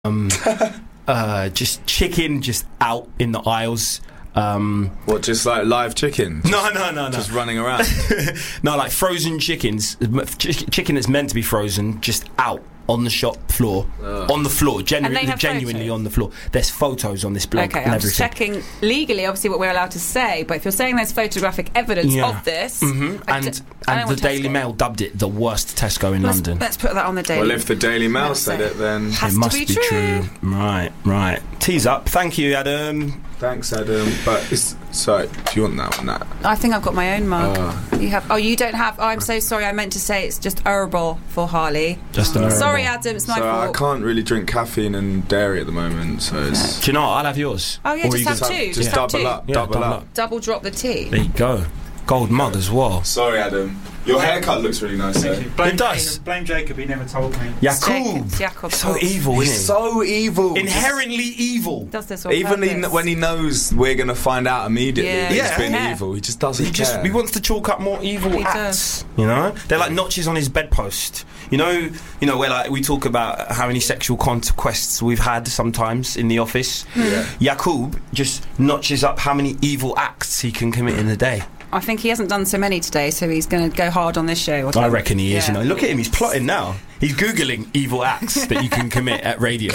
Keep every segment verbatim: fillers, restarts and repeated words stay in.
Um, uh, just chicken, just out in the aisles. Um, what, just like live chicken? No, no, no, no. Just running around? No, like frozen chickens. Ch- chicken that's meant to be frozen, just out on the shop floor. Ugh. On the floor, genuinely, genuinely on the floor. There's photos on this blog. Okay, and I'm just checking legally, obviously, what we're allowed to say. But if you're saying there's photographic evidence yeah. of this, mm-hmm. and d- and the Daily Mail dubbed it the worst Tesco in let's, London. Let's put that on the Daily. Well, if the Daily Mail said it, then has it must to be, be true. true. Right, right. Tease up. Thank you, Adam. Thanks, Adam. But it's sorry. Do you want that one? That I think I've got my own mug. Uh, you have? Oh, you don't have. Oh, I'm so sorry. I meant to say it's just herbal for Harley. Just an oh. herbal. Sorry, Adam. It's my so fault. I can't really drink caffeine and dairy at the moment. So it's. Do you know what? I'll have yours. Oh yeah, or just have can... two. Just, just double have two. up. Yeah, double, double up. up. Double drop the tea. There you go. Gold mug as well. Sorry, Adam. Your haircut looks really nice. Thank though. you. Blame, It does. Blame Jacob. He never told me. Yakub. Jacob. So evil, isn't he? He's so evil. Inherently evil. Does this on Even purpose. he, when he knows we're going to find out immediately Yeah. that Yeah. he's been Yeah. evil, he just doesn't He care. just he wants to chalk up more evil He acts. does. You know, they're like notches on his bedpost. You know, you know where like we talk about how many sexual conquests we've had sometimes in the office. Yeah. Yakub just notches up how many evil acts he can commit in a day. I think he hasn't done so many today, so he's going to go hard on this show. I reckon he is. Yeah. You know, look at him. He's plotting now. He's googling evil acts that you can commit at radio.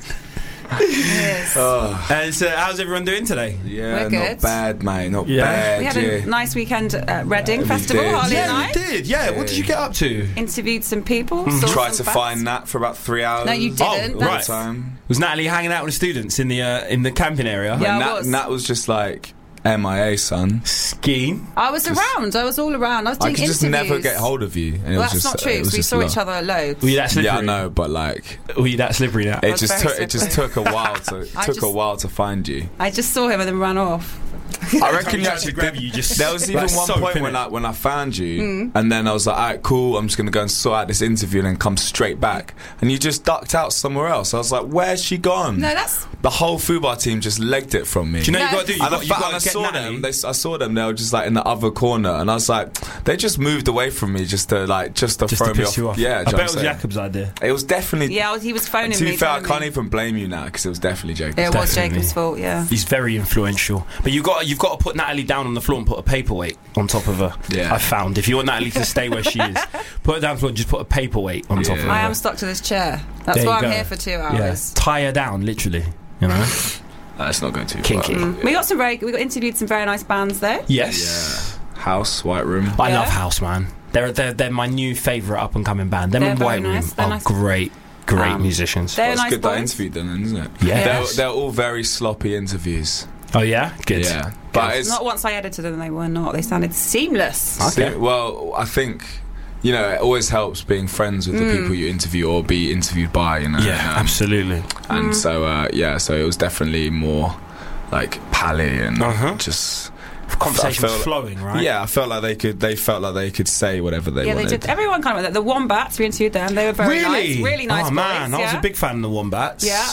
Yes. Oh, And so, how's everyone doing today? yeah, We're not good. bad, mate. Not Yeah. bad. We had yeah. a nice weekend at Reading We Festival, did. Harley and Yeah, I. we did. Yeah. What did you get up to? Interviewed some people. Saw Tried some to facts. find Nat for about three hours. No, you didn't. Oh, All right. the time. Was Natalie hanging out with the students in the uh, in the camping area? Yeah, I Nat, was. Nat was just like M I A, son. Skiing. I was around. I was all around. I was I doing could just interviews. never get hold of you. And it Well, was that's just, not true, it was because we just saw lo- each other loads. Were you that slippery? Yeah, I know, but like Were you that slippery now? it was just very took it just slippery. took a while to I took just- a while to find you. I just saw him and then ran off. I reckon you tried actually to grab did. you, just There was even like one soap, point innit? when I when I found you, Mm. and then I was like, "All right, cool. I'm just gonna go and sort out this interview and then come straight back." And you just ducked out somewhere else. I was like, "Where's she gone?" No, that's... The whole football team just legged it from me. Do you know No. you got to do? You and got, I, you fa- got and I to get saw Natalie. them. They, I saw them. They were just like in the other corner, and I was like, they just moved away from me just to like just to just throw to me piss off. you off. Yeah, I do you know bet it what was I'm saying? Jacob's idea. It was definitely. Yeah, I was- he was phoning To me. be fair, I telling can't me. even blame you now because it was definitely Jacob. It was Definitely. Jacob's fault, yeah. He's very influential, but you got you've got to put Natalie down on the floor and put a paperweight on top of her. Yeah. I found if you want Natalie to stay where she is, put her down on the floor and just put a paperweight on top Yeah. of her. I am stuck to this chair. That's There you why I'm go. here for two Yeah, hours. tie her down, literally. You know. That's not going too Kinky. far. Mm. We got some very... We got interviewed some very nice bands, though. Yes. Yeah. House, White Room. I Yeah. love House, man. They're they're they're my new favourite up and coming band. Them They're and very White nice. Room They're are nice. great, great Um, musicians. They're Well, it's nice good that I boys. interviewed them, then, isn't it? Yeah. They're, Yes. they're all very sloppy interviews. Oh yeah, good. Yeah. But it's. Not once I edited them, they were not. They sounded seamless. Okay. See, well, I think, you know, it always helps being friends with Mm. the people you interview or be interviewed by, you know. Yeah, um, absolutely. And Mm. so, uh, yeah, so it was definitely more like pally and Uh-huh. just. Conversation I was felt- flowing, right? Yeah, I felt like they could. They felt like they could say whatever they yeah, wanted. they did. Everyone kind of went there. The Wombats, we interviewed them. They were very Really? nice. Really nice Oh boys. man, I was yeah. a big fan of the Wombats. Yeah.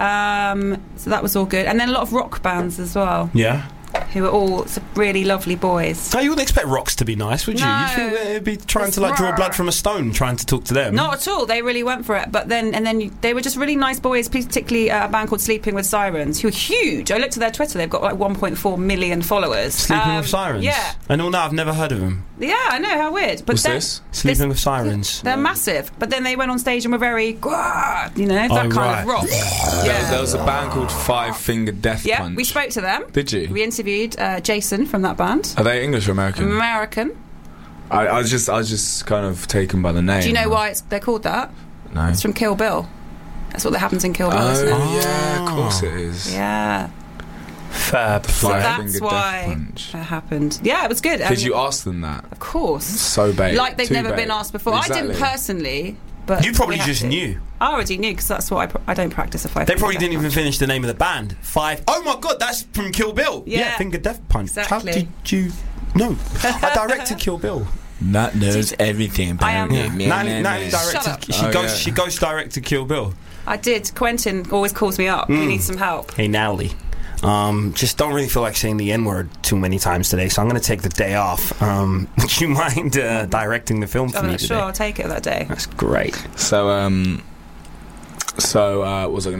Um, so that was all good. And then a lot of rock bands as well, Yeah. who were all some really lovely boys. No, you wouldn't expect rocks to be nice, would you? No. You'd think they'd be trying It's to like draw raw. blood from a stone, trying to talk to them. Not at all. They really went for it. But then, and then you, they were just really nice boys. Particularly uh, a band called Sleeping with Sirens, who are huge. I looked at their Twitter; they've got like one point four million followers. Sleeping Um, with Sirens. Yeah, And all now, I've never heard of them. yeah. I know how weird. But What's they're- this? Sleeping This- with Sirens. They're massive. But then they went on stage and were very, "Gwah," you know, that Oh, kind right. of rock. There, yeah. there was a band called Five Finger Death Yeah, Punch. we spoke to them. Did you? We interviewed uh, Jason from that band. Are they English or American? American. I, I was just, I was just kind of taken by the name. Do you know why it's, they're called that? No. It's from Kill Bill. That's what happens in Kill Bill, Oh isn't it? yeah, of course it is. Yeah. Fair The Five That's Finger why Death Punch. that happened. Yeah, it was good. Did And you ask them that? Of course. So bait. Like they've Too never bait. been asked before. I didn't Exactly. personally, but You probably we had just to. knew. I already knew because that's what I, pr- I don't practice if I. They probably didn't even finish the name of the band. Five. Oh my god, that's from Kill Bill. Yeah. Finger Death Punch. Exactly. How did you know? I directed Kill Bill. Nat knows everything about I am- Yeah. Natalie, Natalie Shut directed. up. She Oh, goes. yeah. She ghost directed Kill Bill. I did. Quentin always calls me up. Mm. We need some help. Hey Natalie. Um, just don't really feel like saying the N word too many times today, so I'm going to take the day off. Um, would you mind uh, directing the film for Oh, me no, today? sure, I'll take it that day. That's great. So um, So, uh, what was I going